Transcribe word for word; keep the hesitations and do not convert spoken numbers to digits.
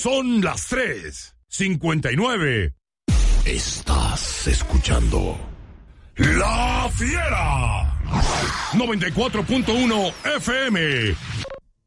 son las tres cincuenta y nueve. Estás escuchando La Fiera noventa y cuatro punto uno F M